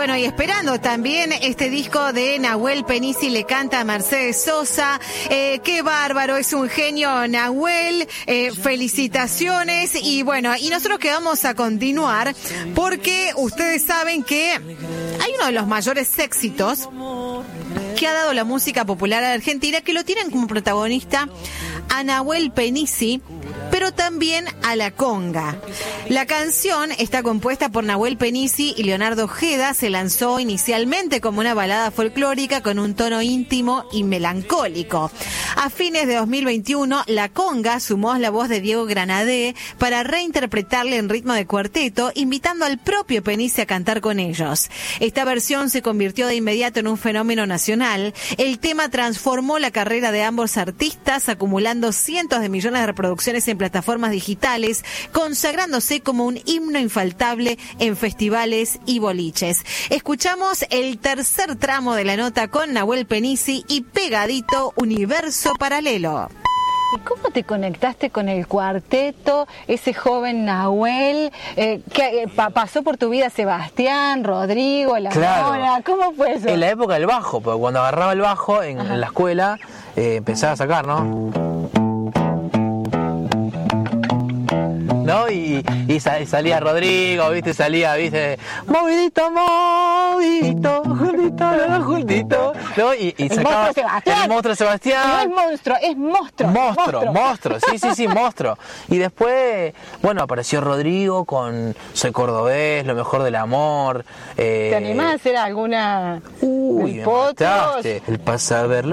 bueno, y esperando también este disco de Nahuel Penisi, le canta a Mercedes Sosa. Qué bárbaro, es un genio Nahuel. Felicitaciones. Y bueno, y nosotros que vamos a continuar porque ustedes saben que hay uno de los mayores éxitos que ha dado la música popular argentina, que lo tienen como protagonista a Nahuel Penisi, pero también a la conga. La canción está compuesta por Nahuel Penisi y Leonardo Ojeda. Se lanzó inicialmente como una balada folclórica con un tono íntimo y melancólico. A fines de 2021, la conga sumó la voz de Diego Granadé para reinterpretarle en ritmo de cuarteto, invitando al propio Penisi a cantar con ellos. Esta versión se convirtió de inmediato en un fenómeno nacional. El tema transformó la carrera de ambos artistas, acumulando cientos de millones de reproducciones en plataformas digitales, consagrándose como un himno infaltable en festivales y boliches. Escuchamos el tercer tramo de la nota con Nahuel Penisi y Pegadito, Universo Paralelo. ¿Y cómo te conectaste con el cuarteto, ese joven Nahuel? Que pasó por tu vida Sebastián, Rodrigo, la Mora. ¿Cómo fue eso? En la época del bajo, porque cuando agarraba el bajo en la escuela, empezaba a sacar, ¿no? ¿No? Y salía Rodrigo, ¿viste? Movidito, movidito, juntito, ¿no? Y sacaba el monstruo Sebastián. No es monstruo, es monstruo. Monstruo, sí, monstruo. Y después, bueno, apareció Rodrigo con Soy Cordobés, Lo Mejor del Amor. ¿Te animás a hacer alguna? Uy, me mataste. El pasa a ver